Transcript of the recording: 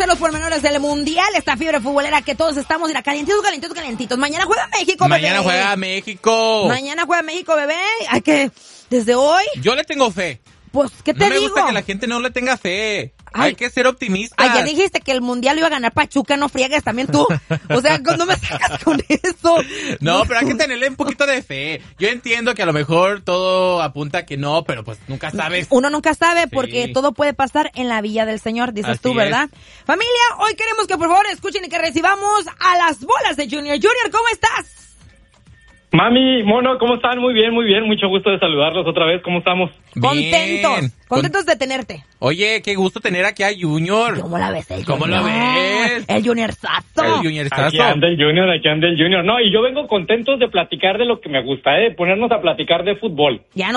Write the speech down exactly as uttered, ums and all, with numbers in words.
los pormenores del Mundial, esta fiebre futbolera que todos estamos, mira, calientitos, calientitos, calientitos. Mañana juega México, bebé. Mañana juega México. Mañana juega México, bebé. Hay que, desde hoy... Yo le tengo fe. Pues, ¿qué te no me digo? gusta que la gente no le tenga fe. Ay, hay que ser optimistas. Ay, ya dijiste que el Mundial lo iba a ganar Pachuca, no friegues también tú. O sea, no me sacas con eso. No, pero hay que tenerle un poquito de fe. Yo entiendo que a lo mejor todo apunta que no, pero pues nunca sabes. Uno nunca sabe porque Sí. todo puede pasar en la Villa del Señor, dices Así tú, ¿verdad? es. Familia, hoy queremos que por favor escuchen y que recibamos a las bolas de Junior. Junior, ¿cómo estás? Mami, mono, ¿cómo están? Muy bien, muy bien. Mucho gusto de saludarlos otra vez. ¿Cómo estamos? Contentos, Bien. contentos de tenerte. Oye, qué gusto tener aquí a Junior. ¿Cómo la ves el ¿Cómo Junior? lo ves? El Juniorzazo. El Juniorzazo. Aquí anda el Junior, aquí anda el Junior. No, y yo vengo contentos de platicar de lo que me gusta, ¿eh? De ponernos a platicar de fútbol. Ya no